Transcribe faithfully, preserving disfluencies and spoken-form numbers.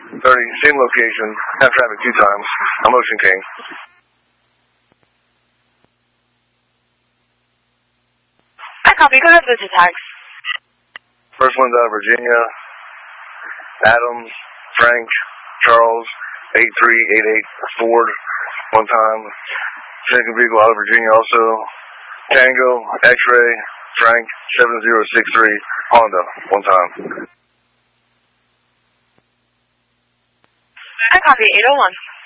thirty, same location, have traffic two times. I'm Ocean King. I copy. Go ahead with the tags. First one's out of Virginia. Adams, Frank, Charles, eight three eight eight Ford, one time. Second vehicle out of Virginia also. Tango, X-Ray, Frank, seven zero six three Honda, one time. I copy. eight oh one.